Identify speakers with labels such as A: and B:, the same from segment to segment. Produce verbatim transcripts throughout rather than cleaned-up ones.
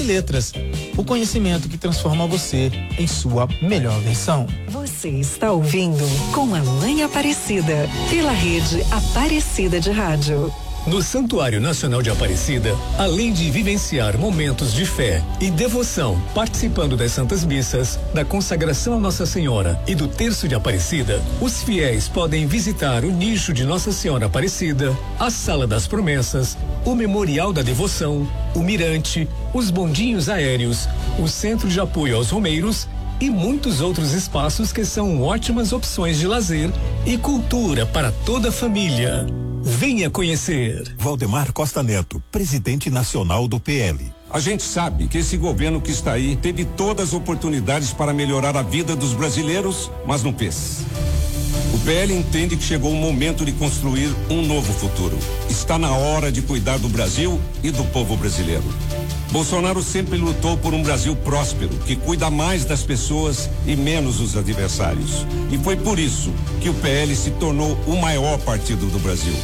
A: Letras. O conhecimento que transforma você em sua melhor versão.
B: Você está ouvindo Com a Mãe Aparecida, pela rede Aparecida de Rádio.
C: No Santuário Nacional de Aparecida, além de vivenciar momentos de fé e devoção, participando das Santas Missas, da consagração a Nossa Senhora e do Terço de Aparecida, os fiéis podem visitar o nicho de Nossa Senhora Aparecida, a Sala das Promessas, o Memorial da Devoção, o Mirante, os bondinhos aéreos, o Centro de Apoio aos Romeiros e muitos outros espaços que são ótimas opções de lazer e cultura para toda a família. Venha conhecer.
D: Valdemar Costa Neto, presidente nacional do P L.
E: A gente sabe que esse governo que está aí teve todas as oportunidades para melhorar a vida dos brasileiros, mas não fez. O P L entende que chegou o momento de construir um novo futuro. Está na hora de cuidar do Brasil e do povo brasileiro. Bolsonaro sempre lutou por um Brasil próspero, que cuida mais das pessoas e menos dos adversários. E foi por isso que o P L se tornou o maior partido do Brasil.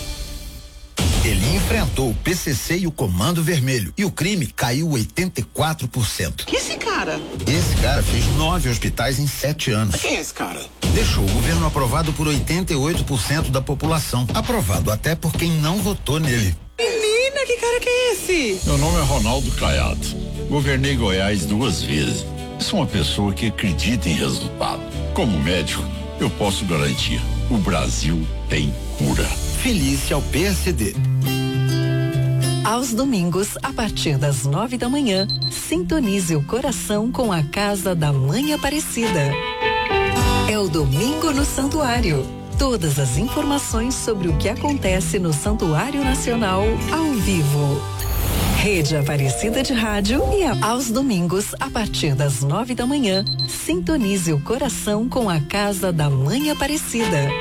F: Ele enfrentou o P C C e o Comando Vermelho e o crime caiu oitenta e quatro por cento.
G: Que esse cara?
F: Esse cara fez nove hospitais em sete anos.
G: Quem é esse cara?
F: Deixou o governo aprovado por oitenta e oito por cento da população. Aprovado até por quem não votou nele.
G: Menina, que cara que é esse?
H: Meu nome é Ronaldo Caiado. Governei Goiás duas vezes. Sou uma pessoa que acredita em resultado. Como médico, eu posso garantir: o Brasil tem cura.
F: Felice ao P S D.
B: Aos domingos, a partir das nove da manhã, sintonize o coração com a Casa da Mãe Aparecida. É o Domingo no Santuário. Todas as informações sobre o que acontece no Santuário Nacional ao vivo. Rede Aparecida de Rádio e a, aos domingos, a partir das nove da manhã, sintonize o coração com a Casa da Mãe Aparecida.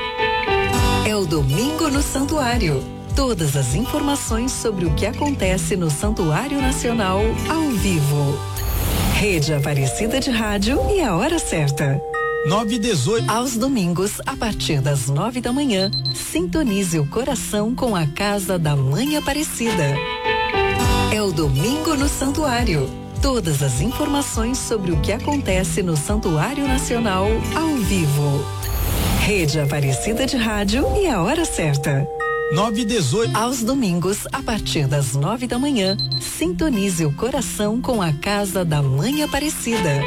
B: É o Domingo no Santuário. Todas as informações sobre o que acontece no Santuário Nacional ao vivo. Rede Aparecida de Rádio e a hora certa.
A: nove e dezoito.
B: Aos domingos, a partir das nove da manhã, sintonize o coração com a Casa da Mãe Aparecida. É o Domingo no Santuário. Todas as informações sobre o que acontece no Santuário Nacional ao vivo. Rede Aparecida de Rádio e a hora certa.
A: nove e dezoito.
B: Aos domingos, a partir das nove da manhã, sintonize o coração com a Casa da Mãe Aparecida.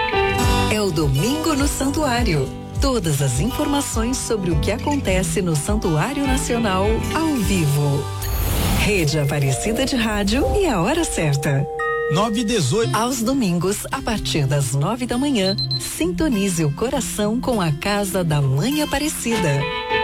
B: É o Domingo no Santuário. Todas as informações sobre o que acontece no Santuário Nacional ao vivo. Rede Aparecida de Rádio e a hora certa.
A: nove e dezoito.
B: Aos domingos, a partir das nove da manhã, sintonize o coração com a Casa da Mãe Aparecida.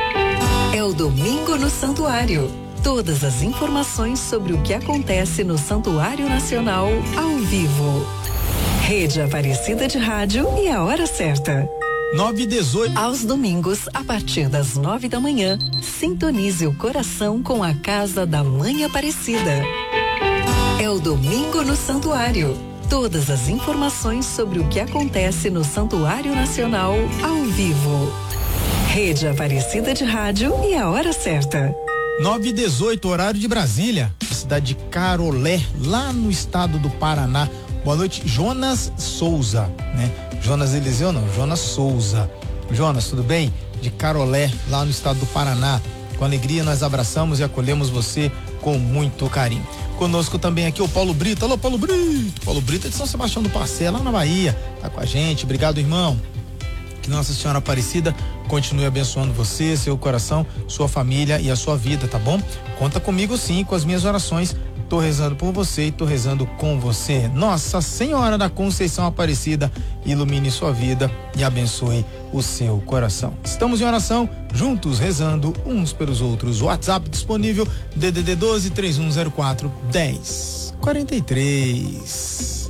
B: É o Domingo no Santuário. Todas as informações sobre o que acontece no Santuário Nacional ao vivo. Rede Aparecida de Rádio e a hora certa.
A: nove e dezoito.
B: Aos domingos, a partir das nove da manhã, sintonize o coração com a Casa da Mãe Aparecida. É o Domingo no Santuário. Todas as informações sobre o que acontece no Santuário Nacional ao vivo. Rede Aparecida de Rádio e a hora certa.
A: nove e dezoito, horário de Brasília, cidade de Carolé, lá no estado do Paraná. Boa noite, Jonas Souza, né? Jonas Eliseu não, Jonas Souza. Jonas, tudo bem? De Carolé, lá no estado do Paraná. Com alegria nós abraçamos e acolhemos você com muito carinho. Conosco também aqui o Paulo Brito. Alô, Paulo Brito. Paulo Brito é de São Sebastião do Passé, lá na Bahia. Tá com a gente. Obrigado, irmão. Que Nossa Senhora Aparecida continue abençoando você, seu coração, sua família e a sua vida, tá bom? Conta comigo sim, com as minhas orações. Tô rezando por você e tô rezando com você. Nossa Senhora da Conceição Aparecida, ilumine sua vida e abençoe o seu coração. Estamos em oração, juntos rezando uns pelos outros. WhatsApp disponível, D D D doze, três um zero quatro, dez quarenta e três.